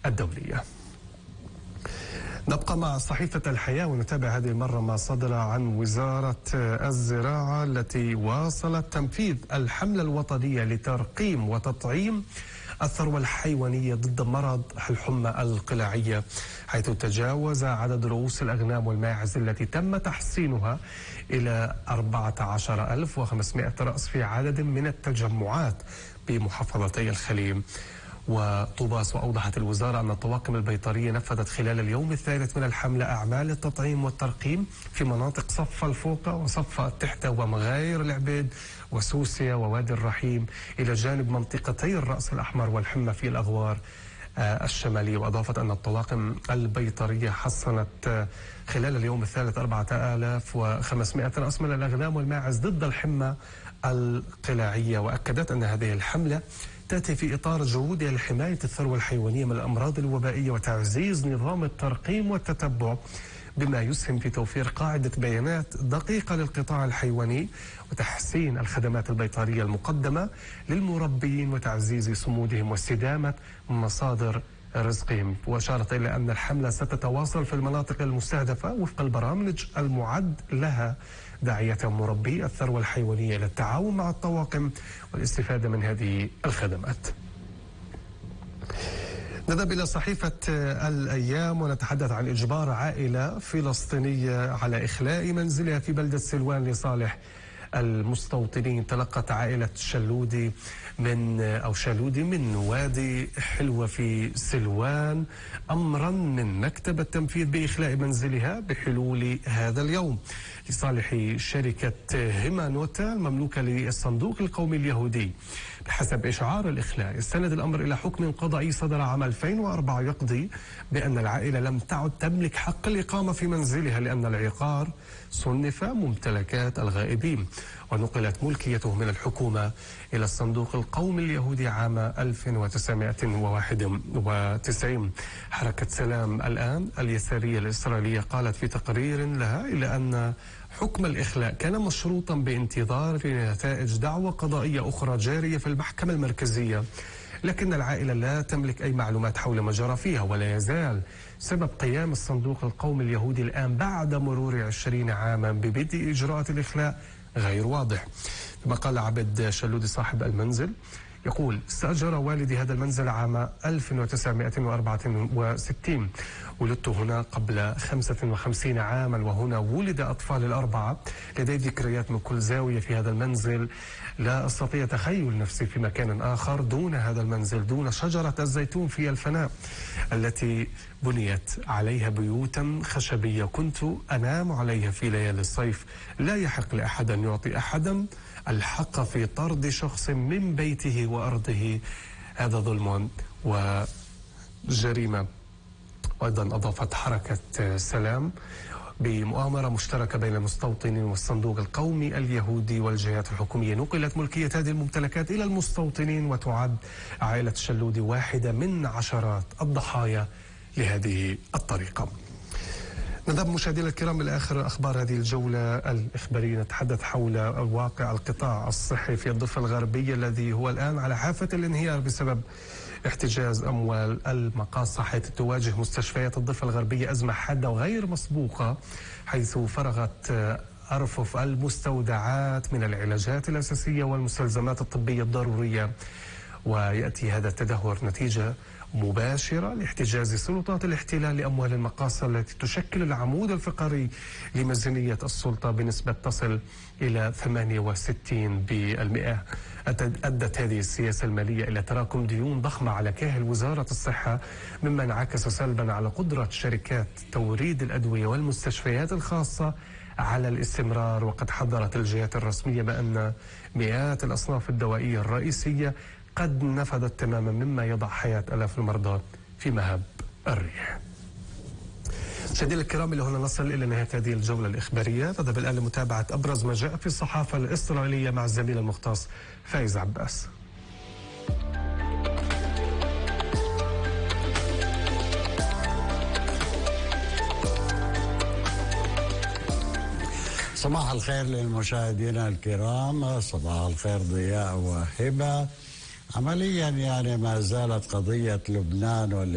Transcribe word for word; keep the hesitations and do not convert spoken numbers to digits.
الدولية. نبقى مع صحيفة الحياة ونتابع هذه المرة ما صدر عن وزارة الزراعة التي واصلت تنفيذ الحملة الوطنية لترقيم وتطعيم الثروة الحيوانية ضد مرض الحمى القلاعية، حيث تجاوز عدد رؤوس الأغنام والماعز التي تم تحصينها إلى أربعة عشر ألف وخمسمائة رأس في عدد من التجمعات بمحافظتي الخليل وطوباس. وأوضحت الوزارة أن الطواقم البيطرية نفذت خلال اليوم الثالث من الحملة أعمال التطعيم والترقيم في مناطق صف الفوقة وصف التحتة ومغاير العبيد وسوسيا ووادي الرحيم، إلى جانب منطقتي الرأس الأحمر والحمى في الأغوار الشمالية. وأضافت أن الطواقم البيطرية حصنت خلال اليوم الثالث أربعة آلاف وخمسمائة رأس من الأغنام والماعز ضد الحمى القلاعية. وأكدت أن هذه الحملة تأتي في إطار جهودها لحماية الثروة الحيوانية من الأمراض الوبائية وتعزيز نظام الترقيم والتتبع، بما يسهم في توفير قاعدة بيانات دقيقة للقطاع الحيواني وتحسين الخدمات البيطرية المقدمة للمربين وتعزيز صمودهم واستدامة مصادر رزقهم. وأشارت إلى أن الحملة ستتواصل في المناطق المستهدفة وفق البرامج المعد لها، داعية مربي الثروة الحيوانية إلى التعاون مع الطواقم والاستفادة من هذه الخدمات. نذهب إلى صحيفة الأيام ونتحدث عن إجبار عائلة فلسطينية على إخلاء منزلها في بلدة سلوان لصالح المستوطنين. تلقت عائلة شلودي من أو شالودي من وادي حلوة في سلوان أمرا من مكتب التنفيذ بإخلاء منزلها بحلول هذا اليوم لصالح شركة هيمانوتا المملوكة للصندوق القومي اليهودي. بحسب إشعار الإخلاء يستند الأمر إلى حكم قضائي صدر عام ألفين وأربعة يقضي بأن العائلة لم تعد تملك حق الإقامة في منزلها لأن العقار صنف ممتلكات الغائبين، ونقلت ملكيته من الحكومة إلى الصندوق القومي اليهودي عام ألف وتسعمائة وواحد وتسعين. حركة سلام الآن اليسارية الإسرائيلية قالت في تقرير لها إلى أن حكم الإخلاء كان مشروطا بانتظار نتائج دعوى قضائية أخرى جارية في المحكمة المركزية، لكن العائلة لا تملك أي معلومات حول ما جرى فيها، ولا يزال سبب قيام الصندوق القومي اليهودي الآن بعد مرور عشرين عاما ببدء إجراءات الإخلاء غير واضح. كما قال عبد شلودي صاحب المنزل، يقول: استأجر والدي هذا المنزل عام ألف وتسعمائة وأربعة وستين، ولدت هنا قبل خمسة وخمسين عاما وهنا ولد أطفال الأربعة. لدي ذكريات من كل زاوية في هذا المنزل، لا أستطيع تخيل نفسي في مكان آخر دون هذا المنزل، دون شجرة الزيتون في الفناء التي بنيت عليها بيوتا خشبية كنت أنام عليها في ليالي الصيف. لا يحق لأحد أن يعطي أحدا الحق في طرد شخص من بيته وأرضه، هذا ظلم وجريمة. وأيضا أضافت حركة سلام بمؤامرة مشتركة بين المستوطنين والصندوق القومي اليهودي والجهات الحكومية نقلت ملكية هذه الممتلكات إلى المستوطنين، وتعد عائلة شلودي واحدة من عشرات الضحايا لهذه الطريقة. نذهب مشاهدينا الكرام إلى آخر أخبار هذه الجولة الإخبارية. نتحدث حول الواقع القطاع الصحي في الضفة الغربية الذي هو الآن على حافة الانهيار بسبب احتجاز أموال المقاصة، حيث تواجه مستشفيات الضفة الغربية أزمة حادة وغير مسبوقة، حيث فرغت أرفف المستودعات من العلاجات الأساسية والمستلزمات الطبية الضرورية. ويأتي هذا التدهور نتيجة مباشرة لاحتجاز سلطات الاحتلال لأموال المقاصة التي تشكل العمود الفقري لميزانية السلطة بنسبة تصل إلى ثمانية وستين بالمئة. أدت هذه السياسة المالية إلى تراكم ديون ضخمة على كاهل وزارة الصحة، مما انعكس سلبا على قدرة شركات توريد الأدوية والمستشفيات الخاصة على الاستمرار. وقد حذرت الجهات الرسمية بأن مئات الأصناف الدوائية الرئيسية قد نفذت تماما، مما يضع حياة آلاف المرضى في مهب الريح. مشاهدينا الكرام، إلى هنا نصل إلى نهاية هذه الجولة الإخبارية. نذهب الآن لمتابعة أبرز ما جاء في الصحافة الإسرائيلية مع الزميل المختص فايز عباس. صباح الخير للمشاهدين الكرام، صباح الخير ضياء وهبة. عمليا يعني ما زالت قضية لبنان